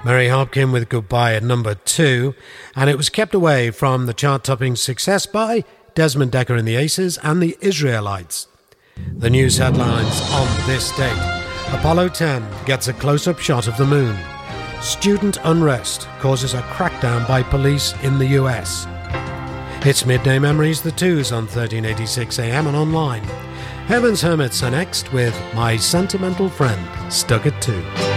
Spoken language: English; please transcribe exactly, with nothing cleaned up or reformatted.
Mary Hopkin with Goodbye at number two, and it was kept away from the chart-topping success by Desmond Dekker and the Aces and the Israelites. The news headlines on this date: Apollo ten gets a close-up shot of the moon. Student unrest causes a crackdown by police in the U S. It's Midday Memories, the twos on thirteen eighty-six A M and online. Herman's Hermits are next with My Sentimental Friend, stuck at two.